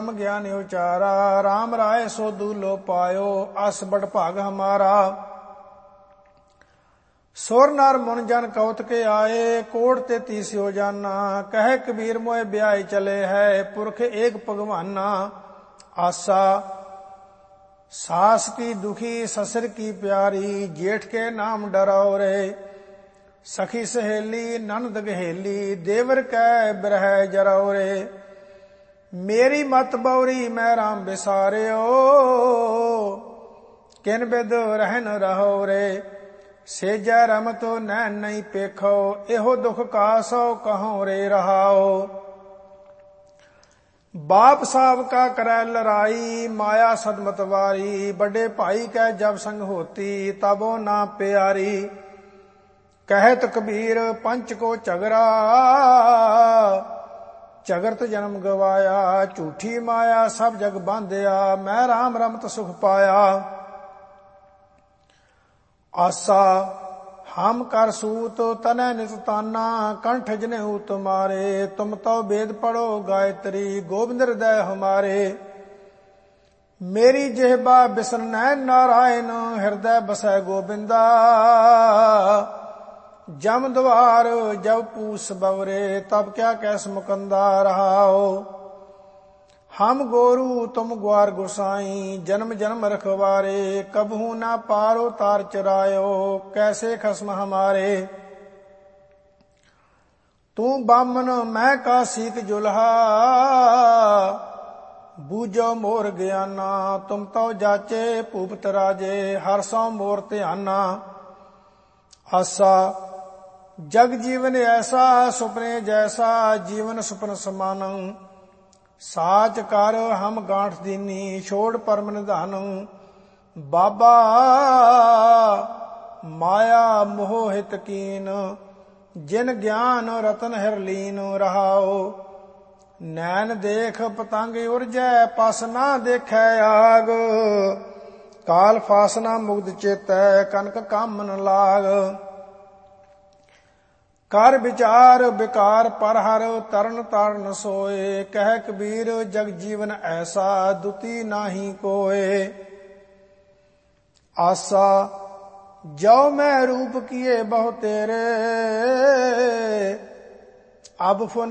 ज्ञान उचारा, राम राय सो दूलो पायो, अस बड़ भाग हमारा। सुर नर मुन जन कौत के आए, कोट ते तीसियो जाना, कह कबीर मोए ब्याह चले है, पुरख एक भगवाना। आसा सास की दुखी ससुर की प्यारी, जेठ के नाम डराओ रे। सखी सहेली ननद गहेली, देवर कै बिरह जराओ रे। मेरी मत बौरी मैं राम बिसारियो, किन बिद रहन रहो रे। सेजा रम तो नैन नहीं पेखो, एहो दुख कासो कहो रे रहाओ। बाप साहब का करे लड़ाई, माया सदमतवारी, बड़े भाई कै जब संग होती, तबो ना प्यारी। कहत कबीर पंच को झगड़ा, झगड़त जन्म गवाया। झूठी माया सब जग बांधिया, मैं राम रमत सुख पाया। आसा हम कर सूत तनै नित ताना, कंठ जनेऊ तुम्हारे। तुम तो वेद पढ़ो गायत्री, गोविंद हृदय हमारे। मेरी जेहबा बिसन नैन नारायण, हृदय बसै गोविंदा। जम द्वार जब पूस बवरे, तब क्या कैस मुकंदा रहाओ। हम गोरू तुम ग्वार गुसाई, जन्म जन्म रखवारे। कबहू ना पारो तार चरायो, कैसे खस्म हमारे। तू बामन मैं का सीक जुल्हा, बूझो मोर ज्ञाना। तुम तो जाचे भूपत राजे, हर सौ मोर ध्याना। आसा जग जीवन ऐसा, सुपने जैसा, जीवन सुपन समान। साच कर हम गांठ दीनी, छोड़ परम निधान। बाबा माया मोह हित कीन, जिन ज्ञान रतन हरलीन रहाओ। नैन देख पतंग उर्जै, पस ना देखै आग। काल फासना मुग्ध चेतै, कनक कामन लाग। कर विचार विकार पर हर, तरन तारण सोए। कह कबीर जग जीवन ऐसा, दुती नाही कोय। आसा जो मैं रूप किए बहु तेरे, अब